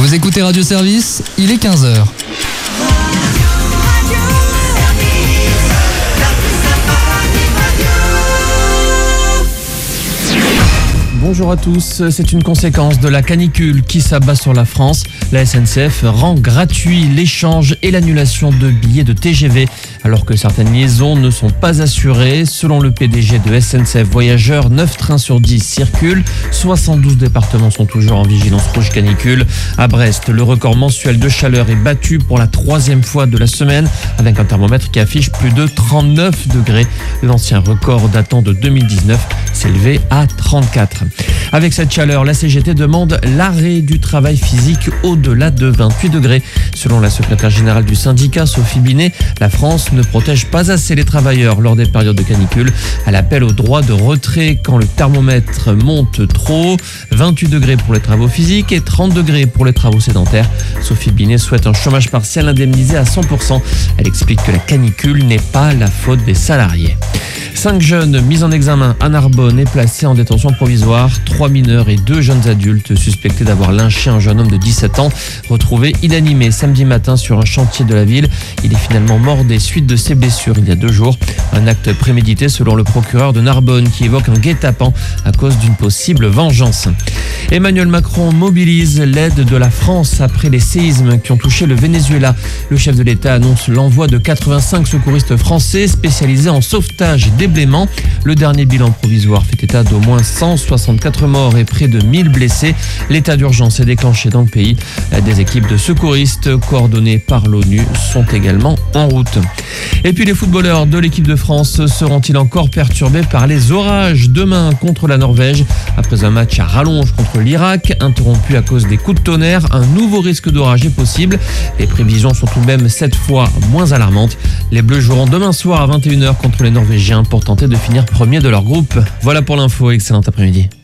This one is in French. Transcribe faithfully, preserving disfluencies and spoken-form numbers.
Vous écoutez Radio Service, il est quinze heures. Bonjour à tous, c'est une conséquence de la canicule qui s'abat sur la France. La S N C F rend gratuit l'échange et l'annulation de billets de T G V alors que certaines liaisons ne sont pas assurées. Selon le P D G de S N C F Voyageurs, neuf trains sur dix circulent. soixante-douze départements sont toujours en vigilance rouge canicule. À Brest, le record mensuel de chaleur est battu pour la troisième fois de la semaine avec un thermomètre qui affiche plus de trente-neuf degrés. L'ancien record datant de deux mille dix-neuf s'élevait à trente-quatre. Avec cette chaleur, la C G T demande l'arrêt du travail physique au-delà de vingt-huit degrés. Selon la secrétaire générale du syndicat, Sophie Binet, la France ne protège pas assez les travailleurs lors des périodes de canicule. Elle appelle au droit de retrait quand le thermomètre monte trop. vingt-huit degrés pour les travaux physiques et trente degrés pour les travaux sédentaires. Sophie Binet souhaite un chômage partiel indemnisé à cent pour cent. Elle explique que la canicule n'est pas la faute des salariés. Cinq jeunes mis en examen à Narbonne et placés en détention provisoire. Trois mineurs et deux jeunes adultes suspectés d'avoir lynché un jeune homme de dix-sept ans, retrouvé inanimé samedi matin sur un chantier de la ville. Il est finalement mort des suites de ses blessures il y a deux jours. Un acte prémédité selon le procureur de Narbonne qui évoque un guet-apens à cause d'une possible vengeance. Emmanuel Macron mobilise l'aide de la France après les séismes qui ont touché le Venezuela. Le chef de l'État annonce l'envoi de quatre-vingt-cinq secouristes français spécialisés en sauvetage et déblaiement. Le dernier bilan provisoire fait état d'au moins cent soixante-quatre morts et près de mille blessés. L'état d'urgence est déclenché dans le pays. Des équipes de secouristes coordonnées par l'ONU sont également en route. Et puis les footballeurs de l'équipe de France seront-ils encore perturbés par les orages demain contre la Norvège? Après un match à rallonge contre l'Irak, interrompu à cause des coups de tonnerre, un nouveau risque d'orage est possible. Les prévisions sont tout de même cette fois moins alarmantes. Les Bleus joueront demain soir à vingt et une heures contre les Norvégiens pour tenter de finir premier de leur groupe. Voilà pour l'info, excellent après-midi.